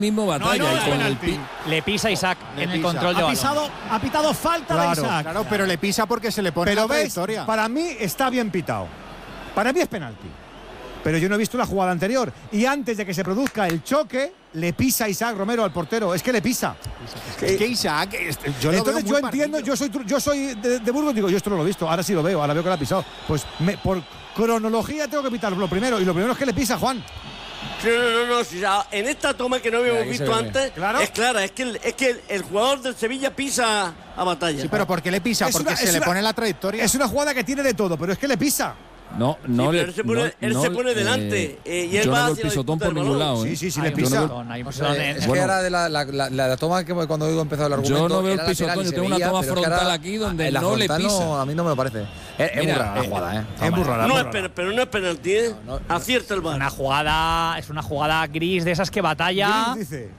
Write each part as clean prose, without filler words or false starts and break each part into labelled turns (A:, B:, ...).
A: mismo batalla.
B: Le pisa Isaac en el control de balón.
C: Ha pitado falta de Isaac.
D: Claro, pero le pisa porque se le pone la trayectoria.
C: Para mí está bien pitado. Para mí es penalti. Pero yo no he visto la jugada anterior. Y antes de que se produzca el choque, le pisa Isaac Romero al portero. Es que le pisa.
D: Es que Isaac,
C: entonces yo entiendo, yo soy de Burgos, digo, yo esto no lo he visto, ahora sí lo veo, ahora veo que lo ha pisado. Pues por cronología tengo que pitar lo primero, y lo primero es que le pisa, Juan.
E: No, si ya en esta toma que no habíamos visto antes, ¿claro? Es clara, es que el jugador del Sevilla pisa a Batalla.
D: Sí, pero ¿por qué le pisa? Porque se le pone la trayectoria.
C: Es una jugada que tiene de todo, pero es que le pisa.
A: No,
E: él se pone delante y él va hacia
A: pisotón por ningún lado.
C: Sí, le pisa.
F: Es que era de la toma que cuando digo empezó el argumento.
A: Yo no veo el pisotón, yo tengo una toma frontal aquí donde no le pisa.
F: A mí no me lo parece. Es muy rara la jugada,
C: Es muy rara.
E: Pero no es penalti, acierta el VAR.
B: Es una jugada gris de esas que Batalla.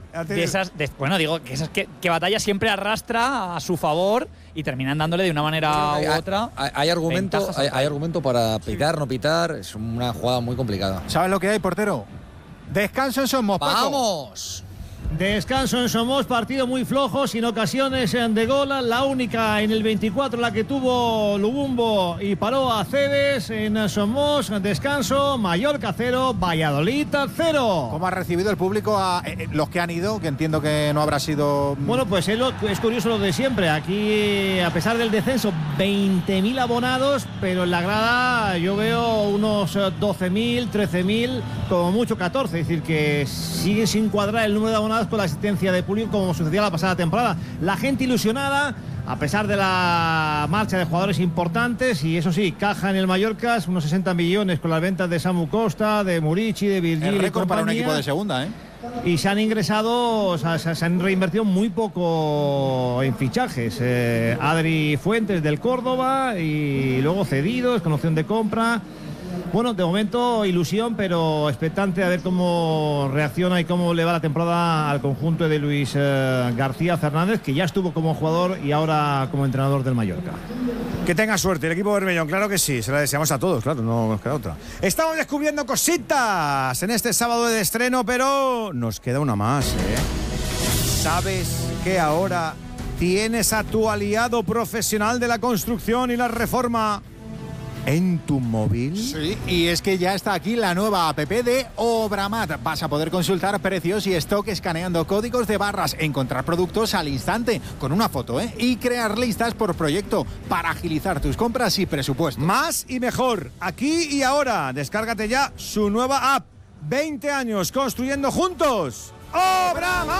B: Digo que esas que Batalla siempre arrastra a su favor y terminan dándole de una manera u otra.
F: Hay argumento para pitar, no pitar. Es una jugada muy complicada.
D: ¿Sabes lo que hay, portero? Descanso en Somos, Paco.
F: ¡Vamos!
C: Descanso en Somos, partido muy flojo, sin ocasiones de gol. La única en el 24, la que tuvo Lubumbo y paró a Cebes. En Somos, descanso, Mallorca 0, Valladolid 0.
D: ¿Cómo ha recibido el público a los que han ido? Que entiendo que no habrá sido...
C: Bueno, pues es curioso lo de siempre. Aquí, a pesar del descenso, 20.000 abonados, pero en la grada yo veo unos 12.000, 13.000, como mucho 14. Es decir, que sigue sin cuadrar el número de abonados con la asistencia de público como sucedía la pasada temporada. La gente ilusionada a pesar de la marcha de jugadores importantes, y eso sí, caja en el Mallorca, unos 60 millones con las ventas de Samu Costa, de Murici, de Virgil.
D: El récord para un equipo de segunda, ¿eh?
C: Y se han ingresado, o sea, se han reinvertido muy poco en fichajes. Adri Fuentes del Córdoba y luego cedidos, con opción de compra. Bueno, de momento ilusión, pero expectante a ver cómo reacciona y cómo le va la temporada al conjunto de Luis García Fernández, que ya estuvo como jugador y ahora como entrenador del Mallorca. Que tenga suerte el equipo bermellón, claro que sí, se la deseamos a todos, claro, no nos queda otra. Estamos descubriendo cositas en este sábado de estreno, pero nos queda una más, ¿eh? ¿Sabes que ahora tienes a tu aliado profesional de la construcción y la reforma en tu móvil?
D: Sí, y es que ya está aquí la nueva app de Obramat. Vas a poder consultar precios y stock escaneando códigos de barras, encontrar productos al instante con una foto, y crear listas por proyecto para agilizar tus compras y presupuesto.
C: Más y mejor, aquí y ahora. Descárgate ya su nueva app. 20 años construyendo juntos. ¡Obramat!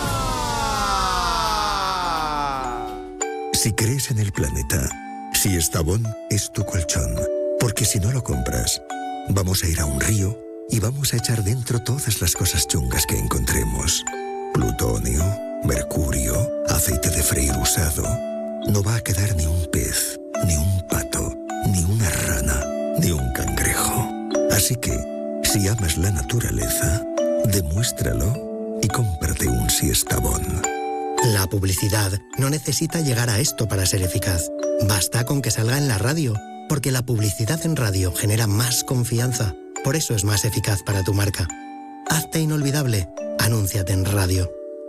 G: Si crees en el planeta, si Estavón es tu colchón, porque si no lo compras, vamos a ir a un río y vamos a echar dentro todas las cosas chungas que encontremos. Plutonio, mercurio, aceite de freír usado. No va a quedar ni un pez, ni un pato, ni una rana, ni un cangrejo. Así que, si amas la naturaleza, demuéstralo y cómprate un Siestabón.
H: La publicidad no necesita llegar a esto para ser eficaz. Basta con que salga en la radio, porque la publicidad en radio genera más confianza. Por eso es más eficaz para tu marca. Hazte inolvidable. Anúnciate en radio.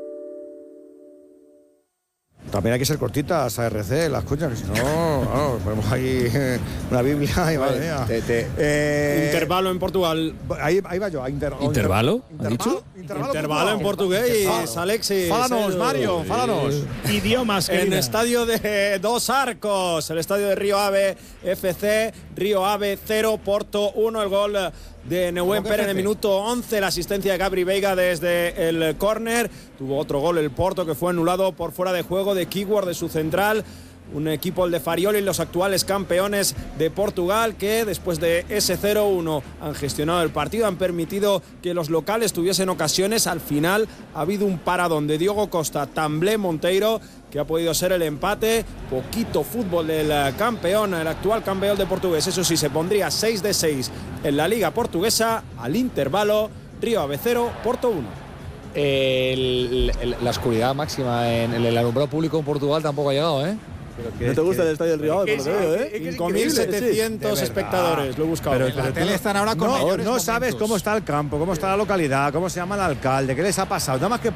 C: También hay que ser cortitas, ARC, las coñas, que si no, ponemos ahí una Biblia y madre mía.
I: Intervalo en Portugal.
C: Ahí va yo.
A: ¿Intervalo? ¿Ha dicho?
I: Intervalo en portugués, Alexis.
C: Fálanos, Mario, fálanos.
I: Idiomas, en el estadio de Dos Arcos, el estadio de Río Ave FC, Río Ave 0, Porto 1, el gol de Nehuen Pérez en el minuto 11, la asistencia de Gabri Veiga desde el córner. Tuvo otro gol el Porto, que fue anulado por fuera de juego de Keyword, de su central. Un equipo, el de Farioli, los actuales campeones de Portugal, que después de ese 0-1 han gestionado el partido, han permitido que los locales tuviesen ocasiones. Al final ha habido un paradón de Diogo Costa, Tamblé, Monteiro, que ha podido ser el empate. Poquito fútbol del campeón, el actual campeón de Portugués. Eso sí, se pondría 6 de 6 en la Liga Portuguesa. Al intervalo, Río Ave 0, Porto 1.
F: La oscuridad máxima en el alumbrado público en Portugal tampoco ha llegado, ¿eh?
I: ¿No te gusta el estadio del Río Ave? 5.700 espectadores, lo he buscado.
D: Pero la tele están ahora con
I: no sabes cómo está el campo, cómo está la localidad, cómo se llama el alcalde, qué les ha pasado. Nada más que